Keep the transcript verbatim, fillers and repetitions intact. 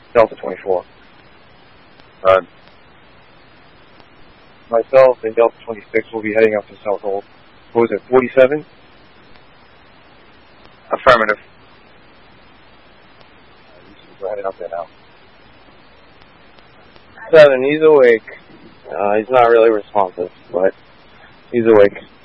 Delta twenty-four. Uh, Myself and Delta twenty-six will be heading up to South Old. What was it, forty-seven? affirmative. We're heading up there now. Seven, he's awake. Uh, he's not really responsive, but he's awake.